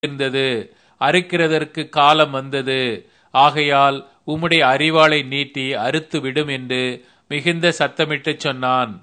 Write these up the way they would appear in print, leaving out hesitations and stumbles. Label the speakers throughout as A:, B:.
A: இருந்தது, அறுக்கிறதற்கு காலம் வந்தது. ஆகையால் உம்முடைய அரிவாளை நீட்டி அறுத்து விடும் என்று மிகுந்த சத்தமிட்டுச் சொன்னான்.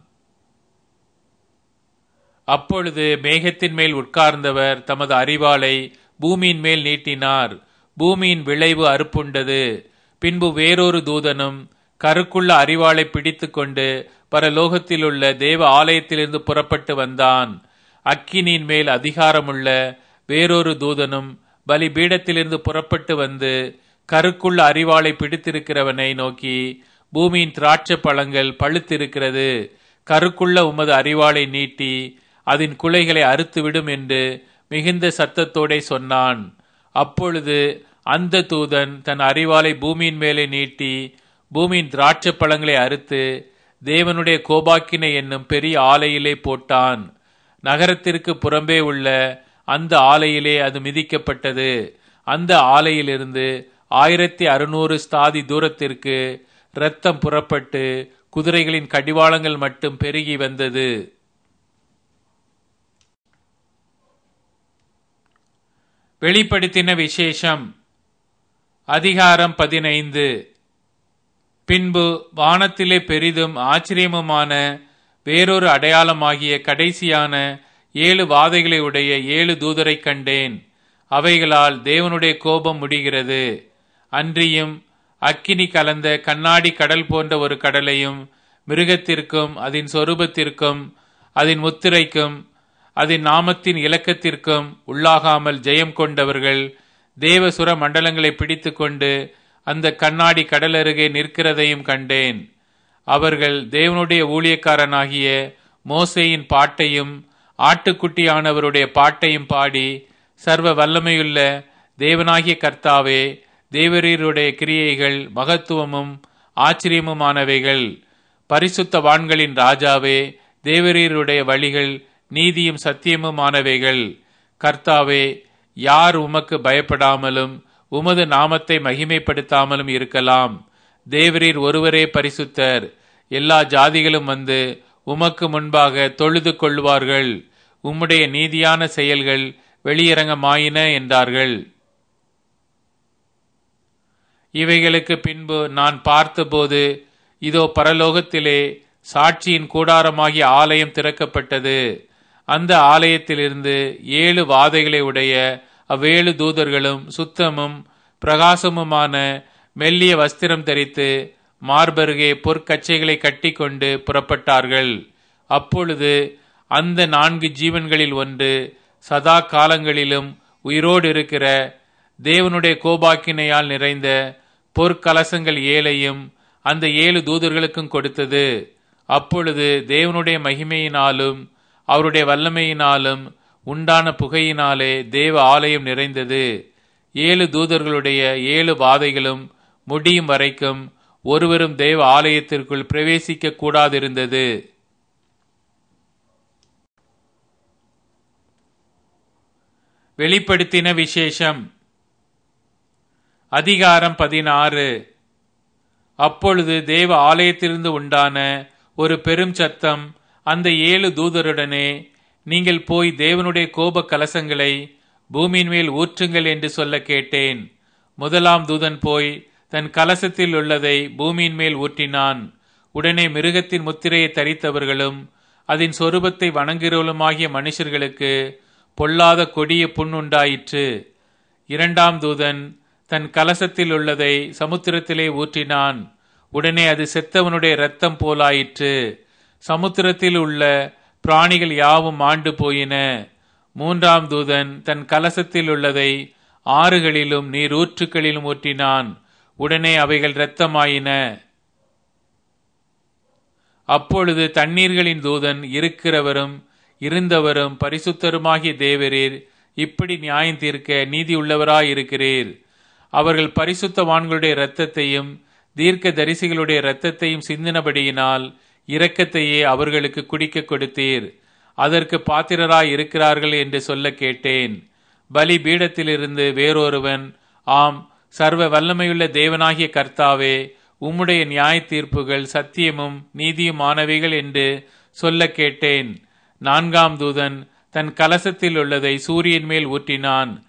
A: அப்பொழுது மேகத்தின் மேல் உட்கார்ந்தவர் தமது அரிவாளை பூமியின் மேல் நீட்டினார். பூமியின் விளைவு அறுப்புண்டது. பின்பு வேறொரு தூதனும் கருக்குள்ள அரிவாளை பிடித்து கொண்டு பரலோகத்திலுள்ள தேவ ஆலயத்திலிருந்து புறப்பட்டு வந்தான். அக்கினியின் மேல் அதிகாரமுள்ள வேறொரு தூதனும் பலிபீடத்திலிருந்து புறப்பட்டு வந்து கருக்குள்ள அரிவாளை பிடித்திருக்கிறவனை நோக்கி, பூமியின் திராட்சை பழங்கள் பழுத்திருக்கிறது, கருக்குள்ள உமது அரிவாளை நீட்டி அதன் குலைகளை அறுத்துவிடும் என்று மிகுந்த சத்தத்தோடே சொன்னான். அப்பொழுது அந்த தூதன் தன் அரிவாளை பூமியின் மேலே நீட்டி பூமியின் திராட்சை பழங்களை அறுத்து தேவனுடைய கோபாக்கினை என்னும் பெரிய ஆலையிலே போட்டான். நகரத்திற்கு புறம்பே உள்ள அந்த ஆலையிலே அது மிதிக்கப்பட்டது. அந்த ஆலையிலிருந்து 1600 ஸ்தாதி தூரத்திற்கு இரத்தம் புறப்பட்டு குதிரைகளின் கடிவாளங்கள் மட்டும் பெருகி வந்தது. வெளிப்படுத்தின விசேஷம் அதிகாரம் 15. பின்பு வானத்திலே பெரிதும் ஆச்சரியமுமான வேறொரு அடையாளமாகிய கடைசியான 7 வாதைகளை உடைய 7 தூதரை கண்டேன். அவைகளால் தேவனுடைய கோபம் முடிகிறது. அன்றியும் அக்கினி கலந்த கண்ணாடி கடல் போன்ற ஒரு கடலையும் மிருகத்திற்கும் அதன் சொரூபத்திற்கும் அதன் முத்திரைக்கும் அதன் நாமத்தின் இலக்கத்திற்கும் உள்ளாகாமல் ஜெயம் கொண்டவர்கள் தேவசுர மண்டலங்களை பிடித்து கொண்டு அந்த கண்ணாடி கடல் அருகே நிற்கிறதையும் கண்டேன். அவர்கள் தேவனுடைய ஊழியக்காரனாகிய மோசேயின் பாட்டையும் ஆட்டுக்குட்டியானவருடைய பாட்டையும் பாடி, சர்வ வல்லமையுள்ள தேவனாகிய கர்த்தாவே, தேவரீருடைய கிரியைகள் மகத்துவமும் ஆச்சரியமுமானவைகள். பரிசுத்தவான்களின் ராஜாவே, தேவரீருடைய வழிகள் நீதியும் சத்தியமுமானவைகள். கர்த்தாவே, யார் உமக்கு பயப்படாமலும் உமது நாமத்தை மகிமைப்படுத்தாமலும் இருக்கலாம்? தேவரீர் ஒருவரே பரிசுத்தர். எல்லா ஜாதிகளும் வந்து உமக்கு முன்பாக தொழுது கொள்வார்கள். உம்முடைய நீதியான செயல்கள் வெளியரங்கமாயின என்றார்கள். இவைகளுக்கு பின்பு நான் பார்த்தபோது, இதோ பரலோகத்திலே சாட்சியின் கூடாரமாகிய ஆலயம் திறக்கப்பட்டது. அந்த ஆலயத்திலிருந்து 7 வாதைகளை உடைய அவ்வேழு தூதர்களும் சுத்தமும் பிரகாசமுமான மெல்லிய வஸ்திரம் தரித்து மார்பருகே பொற்கச்சைகளை கட்டி கொண்டு புறப்பட்டார்கள். அப்பொழுது அந்த 4 ஜீவன்களில் ஒன்று சதா காலங்களிலும் உயிரோடு இருக்கிற தேவனுடைய கோபாக்கினையால் நிறைந்த பொற்கலசங்கள் 7ஐயும் அந்த 7 தூதர்களுக்கும் கொடுத்தது. அப்பொழுது தேவனுடைய மகிமையினாலும் அவருடைய வல்லமையினாலும் உண்டான புகையினாலே தேவ ஆலயம் நிறைந்தது. 7 தூதர்களுடைய 7 வாதைகளும் முடியும் வரைக்கும் ஒருவரும் தேவ ஆலயத்திற்குள் பிரவேசிக்க கூடாதிருந்தது. வெளிப்படுத்தின விசேஷம் அதிகாரம் 16. அப்பொழுது தேவ ஆலயத்திலிருந்து உண்டான ஒரு பெரும் சத்தம் அந்த 7 தூதருடனே, நீங்கள் போய் தேவனுடைய கோப கலசங்களை பூமியின் மேல் ஊற்றுங்கள் என்று சொல்ல கேட்டேன். முதலாம் தூதன் போய் தன் கலசத்தில் உள்ளதை பூமியின் மேல் ஊற்றினான். உடனே மிருகத்தின் முத்திரையை தரித்தவர்களும் அதன் சொரூபத்தை வணங்குகிறவளுமாகிய மனுஷர்களுக்கு பொல்லாத கொடிய புண் உண்டாயிற்று. இரண்டாம் தூதன் தன் கலசத்தில் உள்ளதை சமுத்திரத்திலே ஊற்றினான். உடனே அது செத்தவனுடைய இரத்தம் போலாயிற்று. சமுத்திரத்தில் உள்ள பிராணிகள் யாவும் மாண்டு போயின. மூன்றாம் தூதன் தன் கலசத்தில் உள்ளதை ஆறுகளிலும் நீரூற்றுக்களிலும் ஊற்றினான். உடனே அவைகள் இரத்தமாயின. அப்பொழுது தண்ணீர்களின் தூதன், இருக்கிறவரும் இருந்தவரும் பரிசுத்தருமாகிய தேவரீர், இப்படி நியாயம் தீர்க்க நீதி உள்ளவராயிருக்கிறீர். அவர்கள் பரிசுத்தவான்களுடைய இரத்தத்தையும் தீர்க்க தரிசிகளுடைய இரத்தத்தையும் சிந்தினபடியினால் இரக்கத்தையே அவர்களுக்கு குடிக்க கொடுத்தீர். அதற்கு பாத்திரராய் இருக்கிறார்கள் என்று சொல்ல கேட்டேன். பலி பீடத்திலிருந்து வேறொருவன், ஆம், சர்வ வல்லமையுள்ள தேவனாகிய கர்த்தாவே, உம்முடைய நியாய தீர்ப்புகள் சத்தியமும் நீதியுமானவைகள் என்று சொல்ல கேட்டேன். நான்காம் தூதன் தன் கலசத்தில் உள்ளதை சூரியன் மேல் ஊற்றினான்.